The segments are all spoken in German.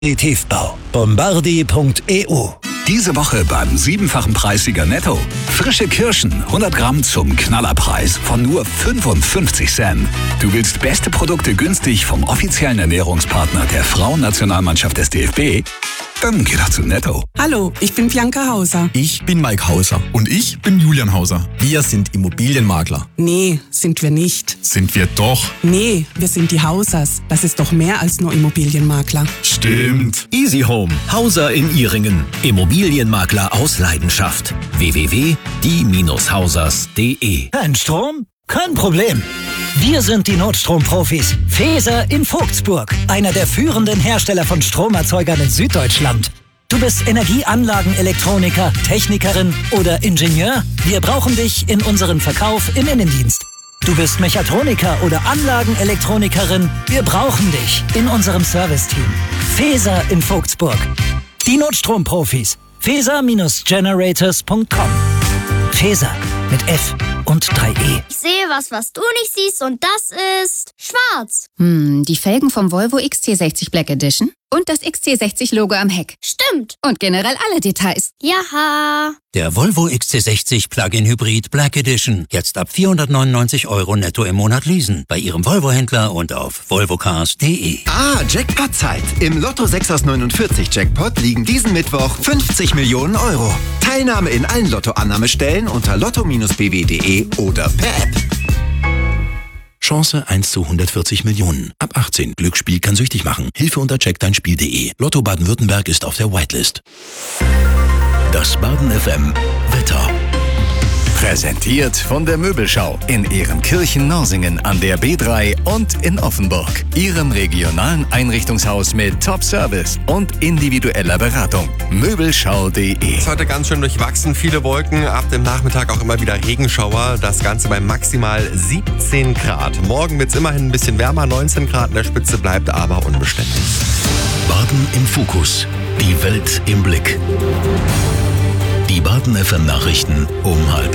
Tiefbau. Bombardi.eu. Diese Woche beim 7-fachen Preissieger Netto. Frische Kirschen, 100 Gramm zum Knallerpreis von nur 55 Cent. Du willst beste Produkte günstig vom offiziellen Ernährungspartner der Frauennationalmannschaft des DFB? Dann geh doch zu Netto. Hallo, ich bin Bianca Hauser. Ich bin Mike Hauser. Und ich bin Julian Hauser. Wir sind Immobilienmakler. Nee, sind wir nicht. Sind wir doch. Nee, wir sind die Hausers. Das ist doch mehr als nur Immobilienmakler. Stimmt. Easy Home. Hauser in Ihringen. Immobilienmakler aus Leidenschaft. www.die-hausers.de. Kein Strom? Kein Problem. Wir sind die Notstromprofis. Feser in Vogtsburg. Einer der führenden Hersteller von Stromerzeugern in Süddeutschland. Du bist Energieanlagenelektroniker, Technikerin oder Ingenieur? Wir brauchen dich in unserem Verkauf im Innendienst. Du bist Mechatroniker oder Anlagenelektronikerin? Wir brauchen dich in unserem Serviceteam. Feser in Vogtsburg. Die Notstromprofis. Feser-generators.com. Feser mit F und 3E. Ich sehe was du nicht siehst, und das ist schwarz. Die Felgen vom Volvo XC60 Black Edition und das XC60-Logo am Heck. Stimmt. Und generell alle Details. Jaha. Der Volvo XC60 Plug-in Hybrid Black Edition. Jetzt ab 499 € netto im Monat leasen. Bei Ihrem Volvo-Händler und auf volvocars.de. Jackpot-Zeit. Im Lotto 6 aus 49 Jackpot liegen diesen Mittwoch 50 Millionen €. Teilnahme in allen Lottoannahmestellen unter lotto-bw.de oder per App. Chance 1 zu 140 Millionen. Ab 18. Glücksspiel kann süchtig machen. Hilfe unter checkdeinspiel.de. Lotto Baden-Württemberg ist auf der Whitelist. Das Baden FM Wetter. Präsentiert von der Möbelschau in Ehrenkirchen-Norsingen an der B3 und in Offenburg. Ihrem regionalen Einrichtungshaus mit Top-Service und individueller Beratung. Möbelschau.de. Ist heute ganz schön durchwachsen, viele Wolken, ab dem Nachmittag auch immer wieder Regenschauer. Das Ganze bei maximal 17 Grad. Morgen wird es immerhin ein bisschen wärmer, 19 Grad in der Spitze, bleibt aber unbeständig. Baden im Fokus. Die Welt im Blick. Die Baden FM Nachrichten um 12:30.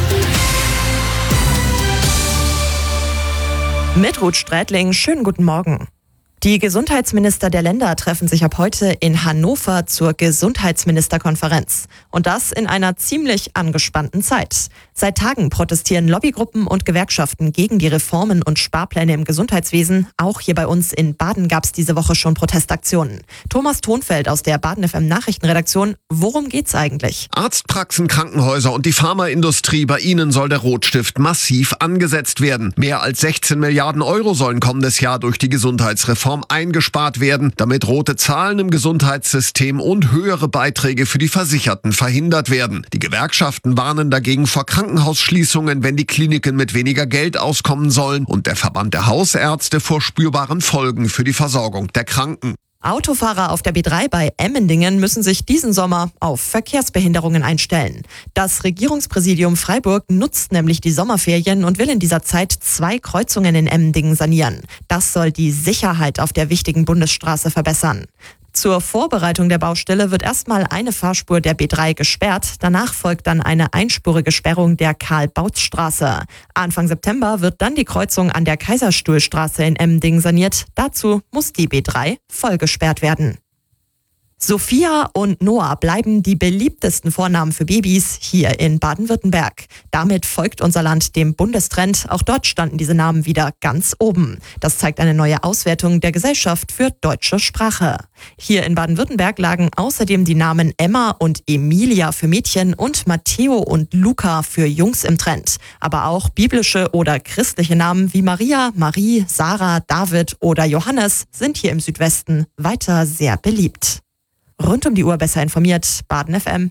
Mit Ruth Strätling, schönen guten Morgen. Die Gesundheitsminister der Länder treffen sich ab heute in Hannover zur Gesundheitsministerkonferenz. Und das in einer ziemlich angespannten Zeit. Seit Tagen protestieren Lobbygruppen und Gewerkschaften gegen die Reformen und Sparpläne im Gesundheitswesen. Auch hier bei uns in Baden gab es diese Woche schon Protestaktionen. Thomas Thonfeld aus der Baden FM Nachrichtenredaktion. Worum geht's eigentlich? Arztpraxen, Krankenhäuser und die Pharmaindustrie, bei ihnen soll der Rotstift massiv angesetzt werden. Mehr als 16 Milliarden € sollen kommendes Jahr durch die Gesundheitsreform eingespart werden, damit rote Zahlen im Gesundheitssystem und höhere Beiträge für die Versicherten verhindert werden. Die Gewerkschaften warnen dagegen vor Krankenhausschließungen, wenn die Kliniken mit weniger Geld auskommen sollen, und der Verband der Hausärzte vor spürbaren Folgen für die Versorgung der Kranken. Autofahrer auf der B3 bei Emmendingen müssen sich diesen Sommer auf Verkehrsbehinderungen einstellen. Das Regierungspräsidium Freiburg nutzt nämlich die Sommerferien und will in dieser Zeit 2 Kreuzungen in Emmendingen sanieren. Das soll die Sicherheit auf der wichtigen Bundesstraße verbessern. Zur Vorbereitung der Baustelle wird erstmal eine Fahrspur der B3 gesperrt. Danach folgt dann eine einspurige Sperrung der Karl-Bautz-Straße. Anfang September wird dann die Kreuzung an der Kaiserstuhlstraße in Emmendingen saniert. Dazu muss die B3 voll gesperrt werden. Sophia und Noah bleiben die beliebtesten Vornamen für Babys hier in Baden-Württemberg. Damit folgt unser Land dem Bundestrend. Auch dort standen diese Namen wieder ganz oben. Das zeigt eine neue Auswertung der Gesellschaft für deutsche Sprache. Hier in Baden-Württemberg lagen außerdem die Namen Emma und Emilia für Mädchen und Matteo und Luca für Jungs im Trend. Aber auch biblische oder christliche Namen wie Maria, Marie, Sarah, David oder Johannes sind hier im Südwesten weiter sehr beliebt. Rund um die Uhr besser informiert, Baden FM.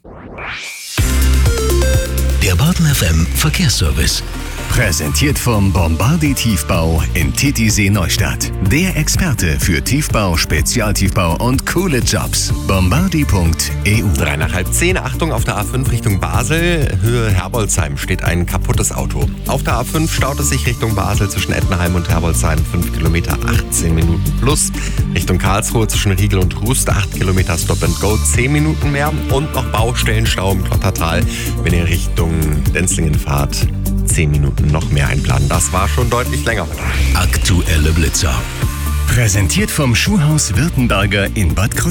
Der Baden FM Verkehrsservice. Präsentiert vom Bombardi Tiefbau in Titisee Neustadt. Der Experte für Tiefbau, Spezialtiefbau und coole Jobs. Bombardi.eu. 9:30. Achtung, auf der A5 Richtung Basel, Höhe Herbolzheim, steht ein kaputtes Auto. Auf der A5 staut es sich Richtung Basel zwischen Ettenheim und Herbolzheim, 5 Kilometer, 18 Minuten plus. Richtung Karlsruhe zwischen Riegel und Rust, 8 Kilometer Stop and Go, 10 Minuten mehr. Und noch Baustellenstau im Klottertal, wenn ihr Richtung Denzlingen fahrt, 10 Minuten noch mehr einplanen. Das war schon deutlich länger. Aktuelle Blitzer. Präsentiert vom Schuhhaus Württemberger in Bad Kreuznach.